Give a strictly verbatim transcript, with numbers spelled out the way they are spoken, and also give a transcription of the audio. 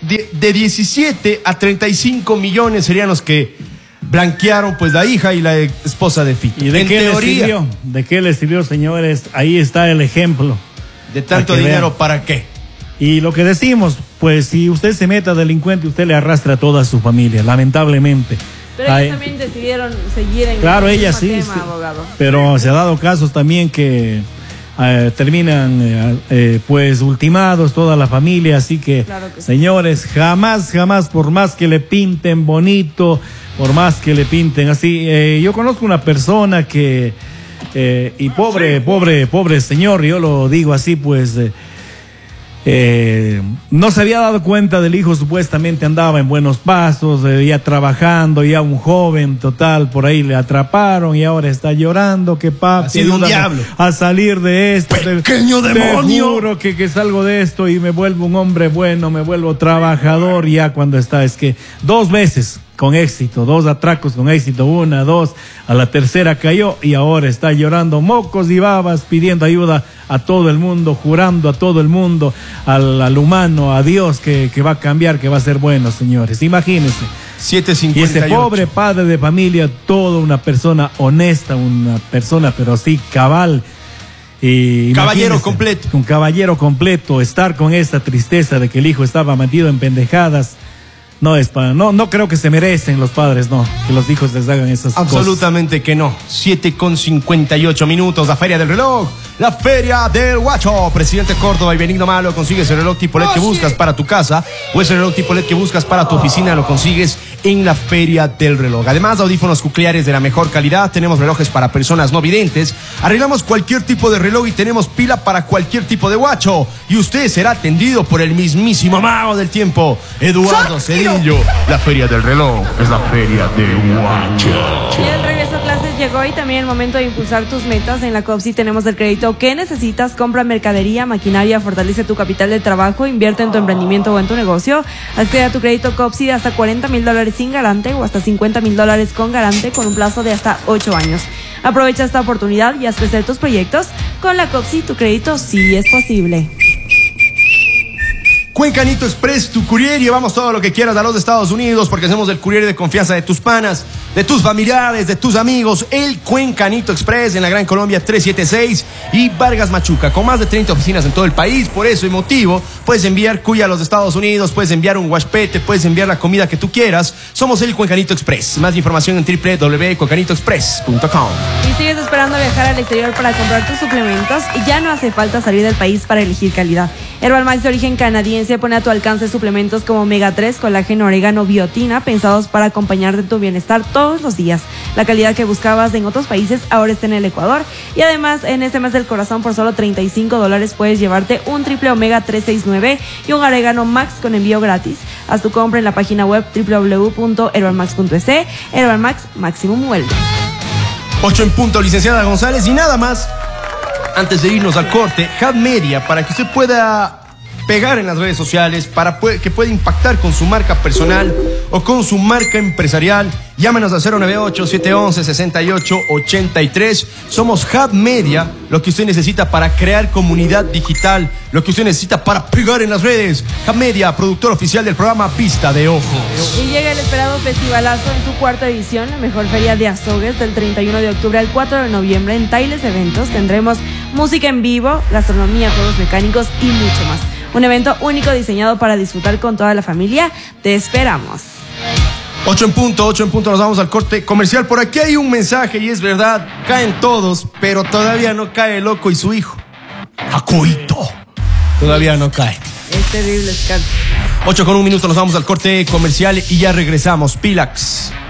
de, de diecisiete a treinta y cinco millones serían los que blanquearon pues la hija y la esposa de Fito. ¿Y de en qué teoría, le sirvió? ¿De qué le sirvió, señores? Ahí está el ejemplo. De tanto dinero, vean. ¿Para qué? Y lo que decimos, pues si usted se meta delincuente, usted le arrastra a toda su familia, lamentablemente. Pero ellos también decidieron seguir en claro, el ella mismo sí, tema, sí, abogado. Pero se ha dado casos también que eh, terminan eh, eh, pues ultimados toda la familia, así que, claro que señores, sí. jamás, jamás, por más que le pinten bonito, por más que le pinten así, eh, yo conozco una persona que, eh, y pobre, pobre, pobre señor, yo lo digo así, pues... Eh, Eh, no se había dado cuenta del hijo, supuestamente andaba en buenos pasos, eh, ya trabajando, ya un joven total, por ahí le atraparon y ahora está llorando, que papi, ha sido un diablo. A salir de esto, pequeño te, demonio, te juro que, que salgo de esto y me vuelvo un hombre bueno, me vuelvo trabajador, ya cuando está, es que dos veces con éxito, dos atracos con éxito, una, dos, a la tercera cayó y ahora está llorando mocos y babas, pidiendo ayuda a todo el mundo, jurando a todo el mundo, al, al humano, a Dios, que, que va a cambiar, que va a ser bueno, señores. Imagínense. siete cincuenta y ocho. Y ese pobre padre de familia, toda una persona honesta, una persona, pero sí, cabal. Y caballero completo. Un caballero completo, estar con esta tristeza de que el hijo estaba metido en pendejadas. No es para, no, no creo que se merecen los padres, no, que los hijos les hagan esas cosas. Absolutamente que no. siete con cincuenta y ocho minutos, la feria del reloj, la feria del guacho. Presidente Córdoba y Benigno Malo, consigues el reloj tipo L E D que buscas para tu casa, o ese reloj tipo L E D que buscas para tu oficina, lo consigues en la feria del reloj. Además, audífonos cocleares de la mejor calidad, tenemos relojes para personas no videntes, arreglamos cualquier tipo de reloj y tenemos pila para cualquier tipo de guacho. Y usted será atendido por el mismísimo mago del tiempo, Eduardo Cedillo. La feria del reloj es la feria del guacho. Y el regreso a clases llegó y también el momento de impulsar tus metas. En la COPSI tenemos el crédito que necesitas. Compra mercadería, maquinaria, fortalece tu capital de trabajo, invierte en tu emprendimiento o en tu negocio. Accede a tu crédito COPSI de hasta cuarenta mil dólares sin garante o hasta cincuenta mil dólares con garante con un plazo de hasta ocho años. Aprovecha esta oportunidad y haz crecer tus proyectos. Con la COPSI tu crédito sí es posible. Cuencanito Express, tu courier, llevamos todo lo que quieras a los Estados Unidos porque hacemos el courier de confianza de tus panas, de tus familiares, de tus amigos. El Cuencanito Express en la Gran Colombia trescientos setenta y seis y Vargas Machuca, con más de treinta oficinas en todo el país. Por eso y motivo, puedes enviar cuya a los Estados Unidos, puedes enviar un guachpete, puedes enviar la comida que tú quieras. Somos el Cuencanito Express. Más información en doble u doble u doble u punto cuencanito express punto com. Y sigues esperando viajar al exterior para comprar tus suplementos y ya no hace falta salir del país para elegir calidad. Herbal Max de origen canadiense pone a tu alcance suplementos como omega tres, colágeno, orégano, biotina, pensados para acompañarte tu bienestar todos los días. La calidad que buscabas en otros países ahora está en el Ecuador. Y además, en este mes del corazón, por solo treinta y cinco dólares puedes llevarte un triple omega trescientos sesenta y nueve y un orégano max con envío gratis. Haz tu compra en la página web doble u doble u doble u punto herbal max punto es. Herbal Max, Maximum Wellness. ocho en punto, licenciada González, y nada más. Antes de irnos al corte, Hub Media, para que usted pueda pegar en las redes sociales, para que pueda impactar con su marca personal o con su marca empresarial. Llámenos al cero nueve ocho, siete once, sesenta y ocho ochenta y tres. Somos Hub Media, lo que usted necesita para crear comunidad digital, lo que usted necesita para pegar en las redes. Hub Media, productor oficial del programa Vista de Ojos. Y llega el esperado festivalazo en su cuarta edición, la mejor feria de azogues, del treinta y uno de octubre al cuatro de noviembre en Tailes Eventos. Tendremos música en vivo, gastronomía, juegos mecánicos y mucho más. Un evento único diseñado para disfrutar con toda la familia. Te esperamos. ocho en punto, ocho en punto, nos vamos al corte comercial. Por aquí hay un mensaje y es verdad, caen todos, pero todavía no cae el loco y su hijo. Jacoito. Todavía no cae. Es terrible, Scar. ocho con un minuto, nos vamos al corte comercial y ya regresamos. Pilax.